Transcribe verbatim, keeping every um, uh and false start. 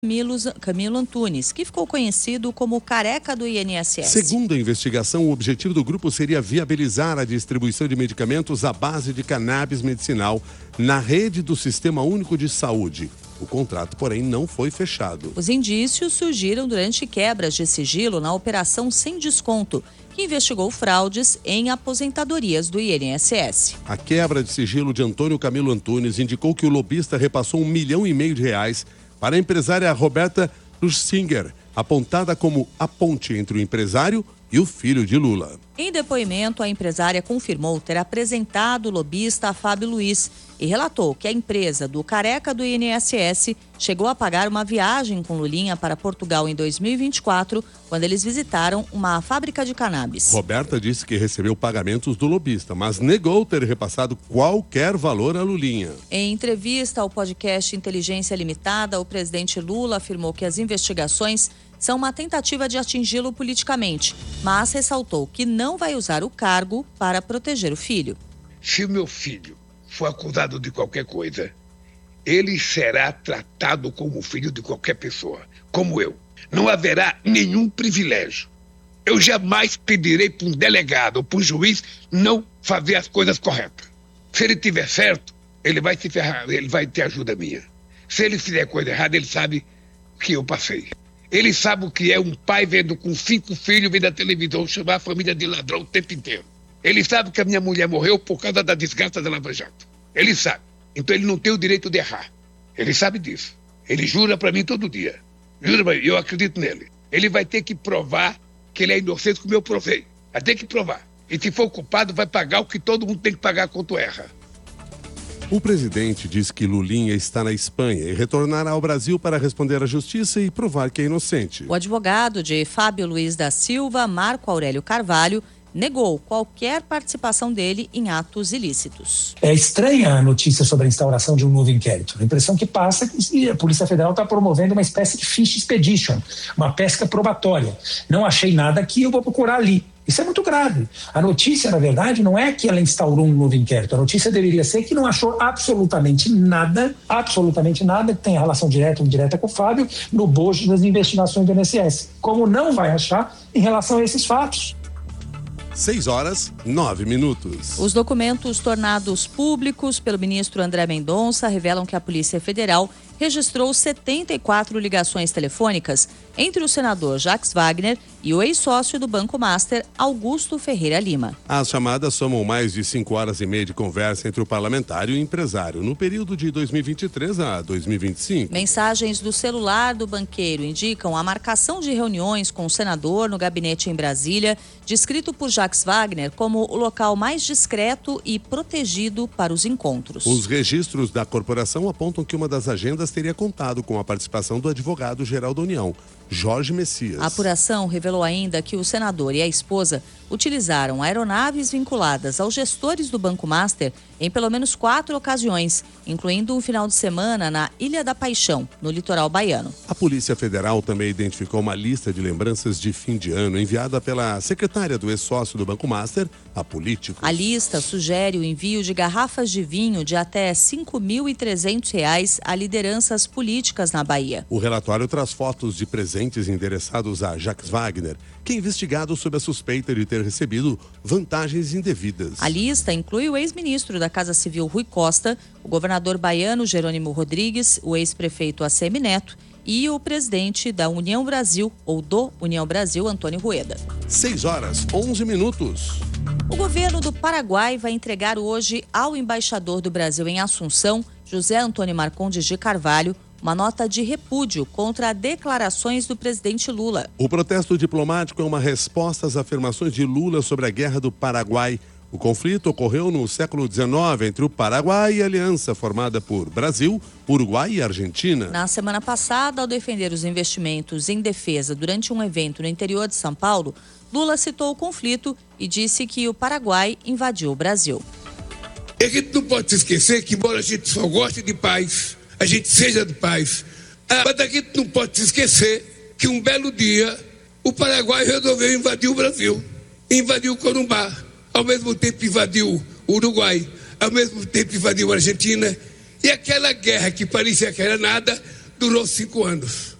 Camilo Antunes, que ficou conhecido como o careca do I N S S. Segundo a investigação, o objetivo do grupo seria viabilizar a distribuição de medicamentos à base de cannabis medicinal na rede do Sistema Único de Saúde. O contrato, porém, não foi fechado. Os indícios surgiram durante quebras de sigilo na Operação Sem Desconto, que investigou fraudes em aposentadorias do I N S S. A quebra de sigilo de Antônio Camilo Antunes indicou que o lobista repassou um milhão e meio de reais para a empresária Roberta Lusinger, apontada como a ponte entre o empresário e o filho de Lula. Em depoimento, a empresária confirmou ter apresentado o lobista a Fábio Luiz e relatou que a empresa do careca do I N S S chegou a pagar uma viagem com Lulinha para Portugal em dois mil e vinte e quatro, quando eles visitaram uma fábrica de cannabis. Roberta disse que recebeu pagamentos do lobista, mas negou ter repassado qualquer valor a Lulinha. Em entrevista ao podcast Inteligência Limitada, o presidente Lula afirmou que as investigações são uma tentativa de atingi-lo politicamente, mas ressaltou que não vai usar o cargo para proteger o filho. Se o meu filho for acusado de qualquer coisa, ele será tratado como filho de qualquer pessoa, como eu. Não haverá nenhum privilégio. Eu jamais pedirei para um delegado ou para um juiz não fazer as coisas corretas. Se ele tiver certo, ele vai se ferrar, ele vai ter ajuda minha. Se ele fizer coisa errada, ele sabe que eu passei. Ele sabe o que é um pai vendo com cinco filhos, vendo a televisão, chamar a família de ladrão o tempo inteiro. Ele sabe que a minha mulher morreu por causa da desgraça da Lava Jato. Ele sabe. Então ele não tem o direito de errar. Ele sabe disso. Ele jura para mim todo dia. Jura para mim, eu acredito nele. Ele vai ter que provar que ele é inocente como eu provei. Vai ter que provar. E se for culpado, vai pagar o que todo mundo tem que pagar quando erra. O presidente diz que Lulinha está na Espanha e retornará ao Brasil para responder à justiça e provar que é inocente. O advogado de Fábio Luiz da Silva, Marco Aurélio Carvalho, negou qualquer participação dele em atos ilícitos. É estranha a notícia sobre a instauração de um novo inquérito. A impressão que passa é que a Polícia Federal está promovendo uma espécie de fish expedition, uma pesca probatória. Não achei nada aqui, eu vou procurar ali. Isso é muito grave. A notícia, na verdade, não é que ela instaurou um novo inquérito. A notícia deveria ser que não achou absolutamente nada, absolutamente nada que tenha relação direta ou indireta com o Fábio no bojo das investigações do I N S S. Como não vai achar em relação a esses fatos. seis horas, nove minutos. Os documentos tornados públicos pelo ministro André Mendonça revelam que a Polícia Federal registrou setenta e quatro ligações telefônicas entre o senador Jacques Wagner e o ex-sócio do Banco Master, Augusto Ferreira Lima. As chamadas somam mais de cinco horas e meia de conversa entre o parlamentar e o empresário no período de dois mil e vinte e três a dois mil e vinte e cinco. Mensagens do celular do banqueiro indicam a marcação de reuniões com o senador no gabinete em Brasília, descrito por Jacques Wagner como o local mais discreto e protegido para os encontros. Os registros da corporação apontam que uma das agendas teria contado com a participação do advogado-geral da União, Jorge Messias. A apuração revelou ainda que o senador e a esposa utilizaram aeronaves vinculadas aos gestores do Banco Master em pelo menos quatro ocasiões, incluindo um final de semana na Ilha da Paixão, no litoral baiano. A Polícia Federal também identificou uma lista de lembranças de fim de ano enviada pela secretária do ex-sócio do Banco Master a políticos. A lista sugere o envio de garrafas de vinho de até cinco mil e trezentos reais a lideranças políticas na Bahia. O relatório traz fotos de presentes endereçados a Jacques Wagner, que é investigado sob a suspeita de ter recebido vantagens indevidas. A lista inclui o ex-ministro da Casa Civil Rui Costa, o governador baiano Jerônimo Rodrigues, o ex-prefeito Assemi Neto e o presidente da União Brasil, ou do União Brasil, Antônio Rueda. seis horas, onze minutos. O governo do Paraguai vai entregar hoje ao embaixador do Brasil em Assunção, José Antônio Marcondes de Carvalho, uma nota de repúdio contra declarações do presidente Lula. O protesto diplomático é uma resposta às afirmações de Lula sobre a Guerra do Paraguai. O conflito ocorreu no século dezenove entre o Paraguai e a aliança formada por Brasil, Uruguai e Argentina. Na semana passada, ao defender os investimentos em defesa durante um evento no interior de São Paulo, Lula citou o conflito e disse que o Paraguai invadiu o Brasil. A gente não pode se esquecer que, embora a gente só goste de paz, a gente seja de paz, mas a gente não pode se esquecer que um belo dia o Paraguai resolveu invadir o Brasil, invadiu o Corumbá, ao mesmo tempo invadiu o Uruguai, ao mesmo tempo invadiu a Argentina, e aquela guerra que parecia que era nada, durou cinco anos.